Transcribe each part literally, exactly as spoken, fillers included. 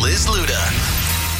Liz Luda.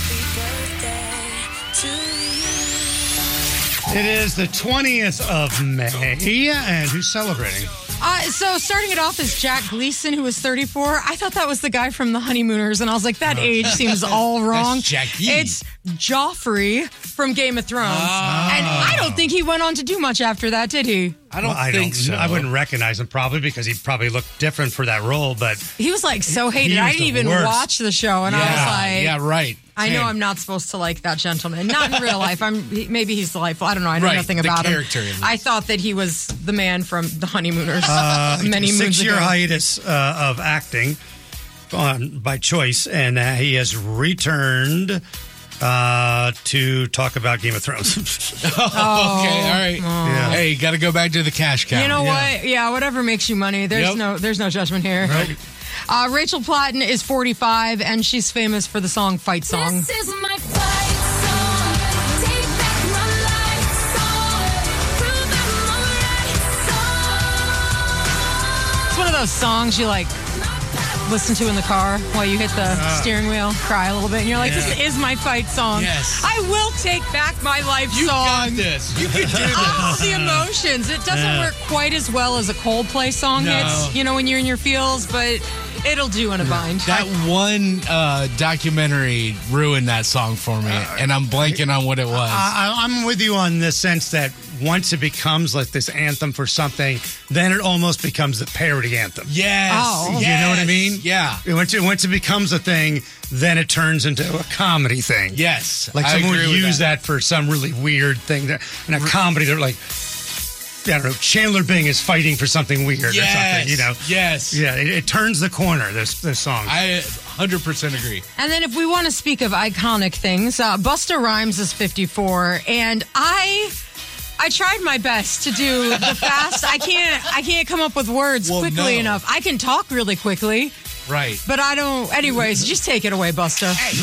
It is the twentieth of May, and who's celebrating? Uh, so starting it off is Jack Gleason, who was thirty-four. I thought that was the guy from The Honeymooners, and I was like, that age seems all wrong. That's Jackie. It's Joffrey from Game of Thrones. Oh. And I don't think he went on to do much after that, did he? I don't Well, I think don't, so. I wouldn't recognize him probably because he probably looked different for that role, but He was like so hated. He I was didn't the even worst. watch the show, and yeah, I was like, yeah, right. I know Same. I'm not supposed to like that gentleman. Not in real life. I'm he, maybe he's delightful. I don't know. I know Right, nothing the about him. character, at least. I thought that he was the man from The Honeymooners uh, many moons six-year ago. hiatus uh, of acting on by choice, and uh, he has returned uh, to talk about Game of Thrones. Oh, okay, all right. Yeah. Hey, got to go back to the cash cow. You know Yeah. what? Yeah, whatever makes you money. There's Yep. no there's no judgment here. Right. Uh, Rachel Platten is forty-five, and she's famous for the song Fight Song. This is my fight song. Take back my life song. Prove I'm alright song. It's one of those songs you like listen to in the car while you hit the steering wheel, cry a little bit, and you're like, Yeah. this is my fight song. Yes. I will take back my life You song. got this. You can do this. All the emotions. It doesn't Yeah. work quite as well as a Coldplay song No. hits, you know, when you're in your feels, but it'll do in a bind. That one uh, documentary ruined that song for me, and I'm blanking on what it was. I, I'm with you on the sense that once it becomes like this anthem for something, then it almost becomes the parody anthem. yes. Oh. You know what I mean? Yeah. Once it, once it becomes a thing, then it turns into a comedy thing. Yes. Like I someone would agree with use that. for some really weird thing. That, in a comedy, they're like, I don't know, Chandler Bing is fighting for something weird Yes. or something, you know? Yes. Yeah, it, it turns the corner, this this song. I one hundred percent agree. And then if we want to speak of iconic things, uh, Busta Rhymes is fifty-four, and I I tried my best to do the fast. I can't I can't come up with words Well, quickly no. enough. I can talk really quickly, Right. but I don't. Anyways, just take it away, Busta.